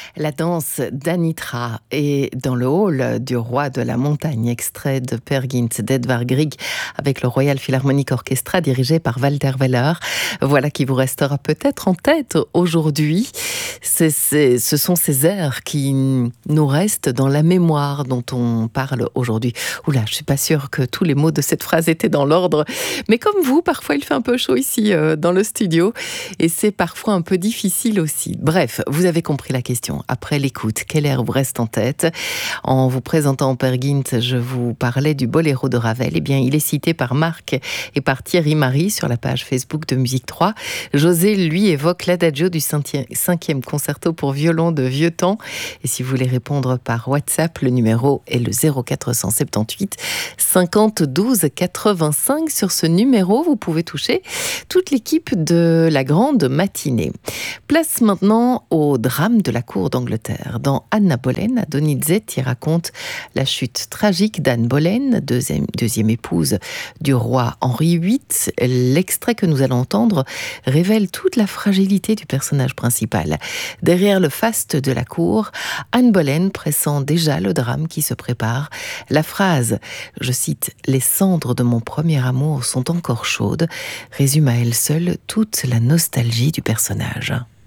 La danse d'Anitra est dans le hall du Roi de la Montagne, extrait de Peer Gynt d'Edvard Grieg avec le Royal Philharmonic Orchestra dirigé par Walter Weller. Voilà qui vous restera peut-être en tête aujourd'hui. Ce sont ces airs qui nous restent dans la mémoire dont on parle aujourd'hui. Oula, je suis pas sûre que tous les mots de cette phrase étaient dans l'ordre, mais comme vous, parfois il fait un peu chaud ici dans le studio et c'est parfois un peu difficile aussi. Bref, vous avez compris la question. Après l'écoute, quel air vous reste en tête? En vous présentant Peer Gynt, je vous parlais du Boléro de Ravel. Eh bien, il est cité par Marc et par Thierry Marie sur la page Facebook de Musique 3. José, lui, évoque l'adagio du 5e concerto pour violon de vieux temps. Et si vous voulez répondre par WhatsApp, le numéro est le 0478 50 12 85. Sur ce numéro, vous pouvez toucher toute l'équipe de la grande matinée. Place maintenant au drame de la cour d'Angleterre. Dans Anna Boleyn, Donizetti raconte la chute tragique d'Anne Boleyn, deuxième épouse du roi Henri VIII. L'extrait que nous allons entendre révèle toute la fragilité du personnage principal. Derrière le faste de la cour, Anne Boleyn pressent déjà le drame qui se prépare. La phrase, je cite, « Les cendres de mon premier amour sont encore chaudes », résume à elle seule toute la nostalgie du personnage.